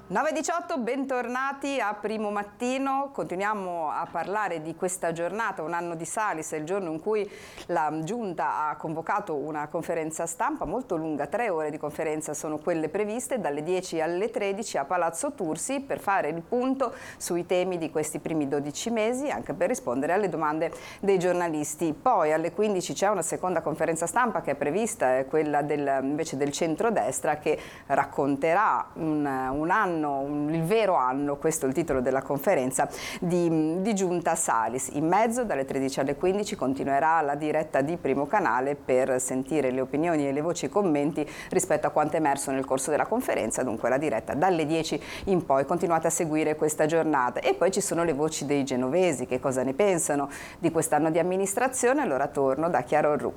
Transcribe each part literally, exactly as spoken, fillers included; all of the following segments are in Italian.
nove e diciotto, bentornati a Primo Mattino. Continuiamo a parlare di questa giornata, un anno di Salis, è il giorno in cui la Giunta ha convocato una conferenza stampa molto lunga, tre ore di conferenza sono quelle previste, dalle dieci alle tredici a Palazzo Tursi, per fare il punto sui temi di questi primi dodici mesi, anche per rispondere alle domande dei giornalisti. Poi alle quindici c'è una seconda conferenza stampa che è prevista, è quella del, invece del centrodestra, che racconterà un, un anno il vero anno, questo è il titolo della conferenza, di, di Giunta Salis. In mezzo, dalle tredici alle quindici, continuerà la diretta di Primo Canale per sentire le opinioni e le voci e i commenti rispetto a quanto è emerso nel corso della conferenza, dunque la diretta dalle dieci in poi. Continuate a seguire questa giornata. E poi ci sono le voci dei genovesi, che cosa ne pensano di quest'anno di amministrazione. Allora torno da Chiara Orru.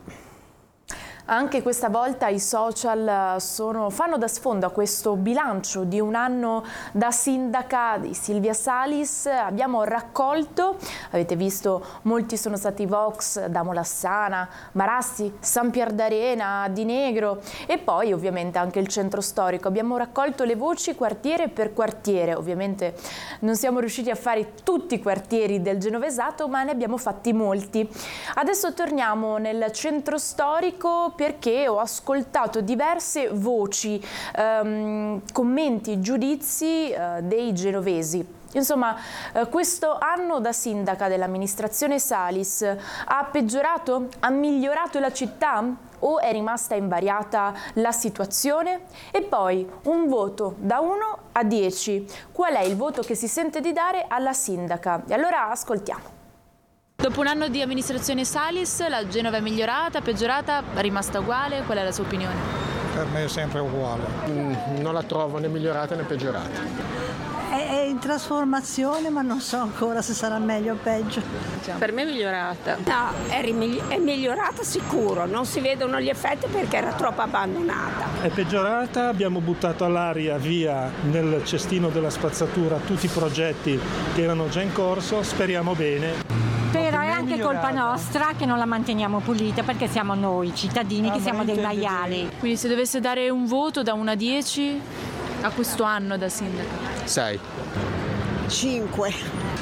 Anche questa volta i social sono, fanno da sfondo a questo bilancio di un anno da sindaca di Silvia Salis. Abbiamo raccolto, avete visto, molti sono stati Vox da Molassana, Marassi, San Pier d'Arena, Di Negro e poi ovviamente anche il centro storico. Abbiamo raccolto le voci quartiere per quartiere, ovviamente non siamo riusciti a fare tutti i quartieri del Genovesato, ma ne abbiamo fatti molti. Adesso torniamo nel centro storico perché ho ascoltato diverse voci, ehm, commenti, giudizi eh, dei genovesi. Insomma, eh, questo anno da sindaca dell'amministrazione Salis ha peggiorato, ha migliorato la città o è rimasta invariata la situazione? E poi un voto da uno a dieci. Qual è il voto che si sente di dare alla sindaca? E allora ascoltiamo. Dopo un anno di amministrazione Salis, la Genova è migliorata, peggiorata, è rimasta uguale? Qual è la sua opinione? Per me è sempre uguale, non la trovo né migliorata né peggiorata. È in trasformazione, ma non so ancora se sarà meglio o peggio. Per me è migliorata. No, è, è migliorata sicuro, non si vedono gli effetti perché era troppo abbandonata. È peggiorata, abbiamo buttato all'aria via nel cestino della spazzatura tutti i progetti che erano già in corso, speriamo bene. Però è anche colpa nostra che non la manteniamo pulita, perché siamo noi cittadini ah, che siamo dei maiali. Quindi se dovesse dare un voto da uno a dieci a questo anno da sindaca? sei. cinque.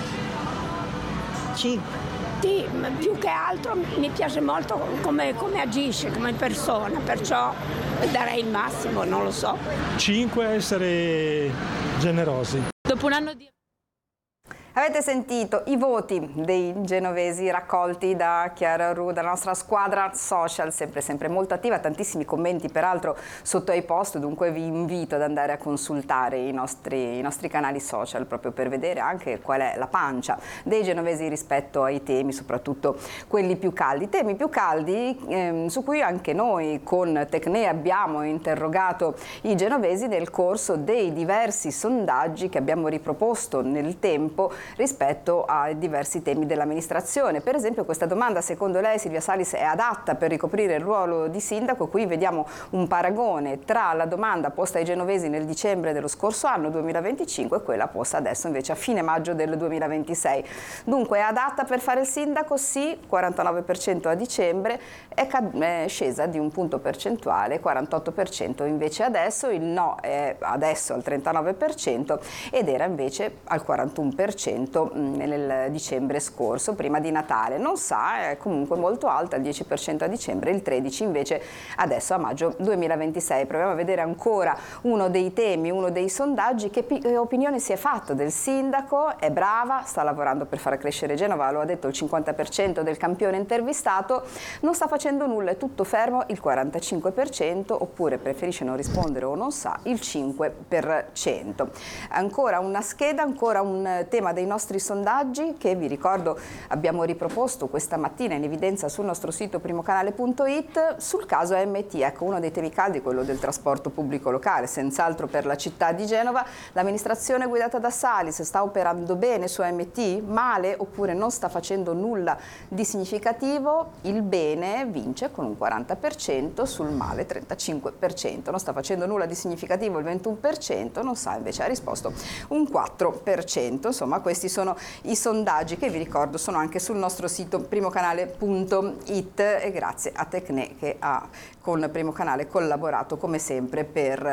cinque. Sì, più che altro mi piace molto come, come agisce come persona, perciò darei il massimo, non lo so. cinque, essere generosi. Dopo un anno di... Avete sentito i voti dei genovesi raccolti da Chiara Orru, dalla nostra squadra social, sempre, sempre molto attiva, tantissimi commenti peraltro sotto ai post, dunque vi invito ad andare a consultare i nostri, i nostri canali social proprio per vedere anche qual è la pancia dei genovesi rispetto ai temi, soprattutto quelli più caldi. Temi più caldi ehm, su cui anche noi con Tecne abbiamo interrogato i genovesi nel corso dei diversi sondaggi che abbiamo riproposto nel tempo rispetto ai diversi temi dell'amministrazione. Per esempio questa domanda: secondo lei Silvia Salis è adatta per ricoprire il ruolo di sindaco? Qui vediamo un paragone tra la domanda posta ai genovesi nel dicembre dello scorso anno duemilaventicinque e quella posta adesso invece a fine maggio del duemilaventisei. Dunque è adatta per fare il sindaco? Sì, quarantanove per cento a dicembre, è, è scesa di un punto percentuale, quarantotto per cento invece adesso, il no è adesso al trentanove per cento ed era invece al quarantuno per cento nel dicembre scorso, prima di Natale. Non sa, è comunque molto alta, il dieci per cento a dicembre, il tredici per cento invece adesso a maggio duemilaventisei. Proviamo a vedere ancora uno dei temi, uno dei sondaggi. Che opinione si è fatto del sindaco? È brava, sta lavorando per far crescere Genova, lo ha detto il cinquanta per cento del campione intervistato. Non sta facendo nulla, è tutto fermo, il quarantacinque per cento, oppure preferisce non rispondere o non sa, il cinque per cento. Ancora una scheda, ancora un tema dei nostri sondaggi che vi ricordo abbiamo riproposto questa mattina in evidenza sul nostro sito primocanale punto it sul caso A M T. Ecco, uno dei temi caldi è quello del trasporto pubblico locale, senz'altro per la città di Genova. L'amministrazione guidata da Salis sta operando bene su A M T, male oppure non sta facendo nulla di significativo? Il bene vince con un quaranta per cento, sul male trentacinque per cento. Non sta facendo nulla di significativo il ventuno per cento, non sa invece ha risposto un quattro per cento. Insomma, questi sono i sondaggi che vi ricordo sono anche sul nostro sito primocanale punto it e grazie a Tecne che ha con Primo Canale collaborato come sempre per